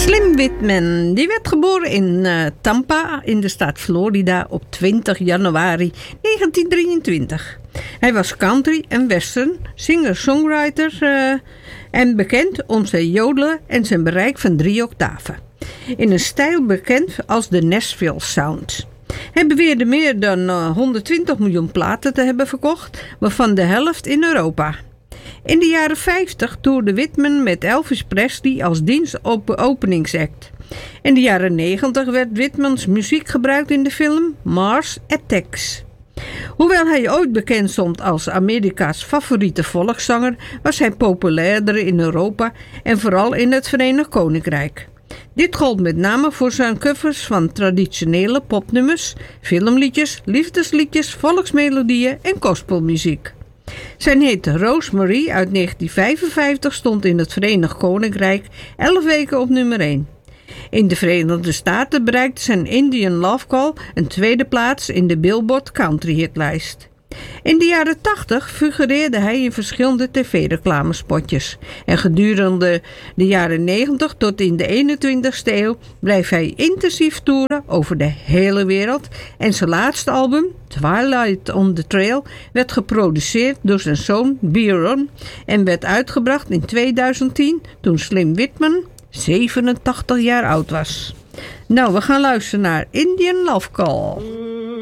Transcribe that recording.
Slim Whitman, die werd geboren in Tampa in de staat Florida op 20 januari 1923. Hij was country en western, singer-songwriter en bekend om zijn jodelen en zijn bereik van 3 octaven. In een stijl bekend als de Nashville Sound. Hij beweerde meer dan 120 miljoen platen te hebben verkocht, waarvan de helft in Europa. In de jaren 50 toerde Whitman met Elvis Presley als dienstopeningsact. In de jaren 90 werd Whitmans muziek gebruikt in de film Mars Attacks. Hoewel hij ooit bekend stond als Amerika's favoriete volkszanger, was hij populairder in Europa en vooral in het Verenigd Koninkrijk. Dit gold met name voor zijn covers van traditionele popnummers, filmliedjes, liefdesliedjes, volksmelodieën en gospelmuziek. Zijn hit Rosemary uit 1955 stond in het Verenigd Koninkrijk 11 weken op nummer 1. In de Verenigde Staten bereikte zijn Indian Love Call een tweede plaats in de Billboard Country Hitlijst. In de jaren 80 figureerde hij in verschillende tv-reclamespotjes. En gedurende de jaren 90 tot in de 21ste eeuw bleef hij intensief toeren over de hele wereld. En zijn laatste album, Twilight on the Trail, werd geproduceerd door zijn zoon Byron en werd uitgebracht in 2010 toen Slim Whitman 87 jaar oud was. Nou, we gaan luisteren naar Indian Love Call.